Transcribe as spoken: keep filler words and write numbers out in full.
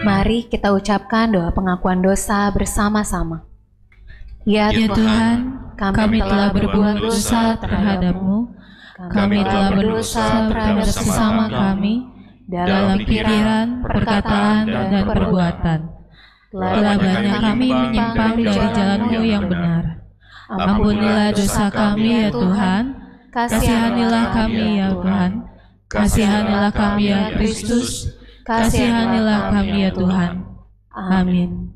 Mari kita ucapkan doa pengakuan dosa bersama-sama. Ya, Ya Tuhan, kami telah berbuat dosa terhadap-Mu, kami telah berdosa terhadap sesama kami, dalam pikiran, perkataan, dan perbuatan. Telah banyak kami menyimpang dari jalan-Mu yang benar. Ampunilah dosa kami ya Tuhan, kasihanilah kami ya Tuhan, kasihanilah kami ya Kristus, kasihanilah kami ya Tuhan. Amin.